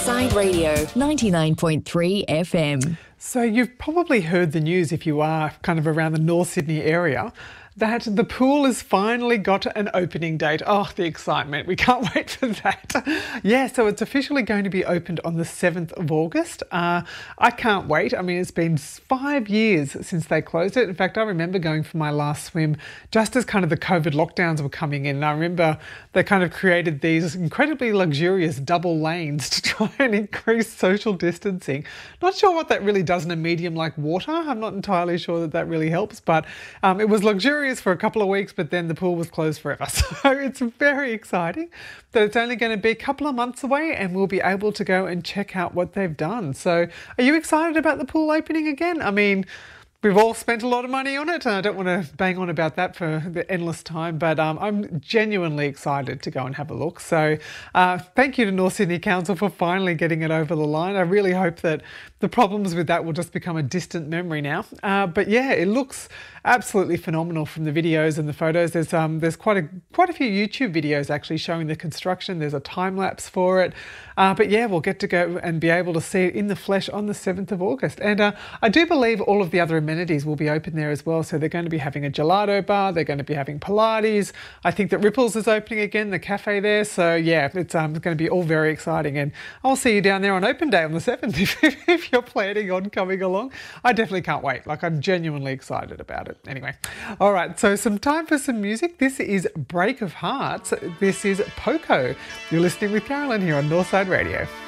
Northside Radio, 99.3 FM. So you've probably heard the news, if you are kind of around the North Sydney area, that the pool has finally got an opening date. Oh, the excitement. We can't wait for that. Yeah, so it's officially going to be opened on the 7th of August. I can't wait. I mean, it's been 5 years since they closed it. In fact, I remember going for my last swim just as kind of the COVID lockdowns were coming in. And I remember they kind of created these incredibly luxurious double lanes to try and increase social distancing. Not sure what that really does in a medium like water. I'm not entirely sure that that really helps, but it was luxurious for a couple of weeks, but then the pool was closed forever. So it's very exciting that it's only going to be a couple of months away and we'll be able to go and check out what they've done. So are you excited about the pool opening again? I mean, we've all spent a lot of money on it, and I don't want to bang on about that for the endless time, but I'm genuinely excited to go and have a look. So thank you to North Sydney Council for finally getting it over the line. I really hope that the problems with that will just become a distant memory now. But yeah, it looks absolutely phenomenal from the videos and the photos. There's quite a few YouTube videos actually showing the construction. There's a time lapse for it. But yeah, we'll get to go and be able to see it in the flesh on the 7th of August. And I do believe all of the other amenities will be open there as well. So they're going to be having a gelato bar. They're going to be having Pilates. I think that Ripples is opening again, the cafe there. So yeah, it's going to be all very exciting. And I'll see you down there on open day on the 7th if you're planning on coming along. I definitely can't wait. Like, I'm genuinely excited about it. Anyway, all right, so some time for some music. This is Break of Hearts. This is Poco. You're listening with Carolyn here on Northside Radio.